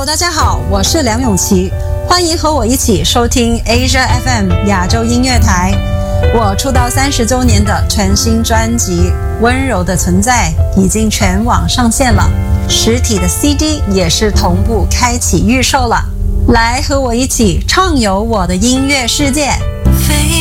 大家好，我是梁咏琪，欢迎和我一起收听 Asia FM 亚洲音乐台。我出道30周年的全新专辑《温柔的存在》已经全网上线了，实体的 CD 也是同步开启预售了。来和我一起畅游我的音乐世界。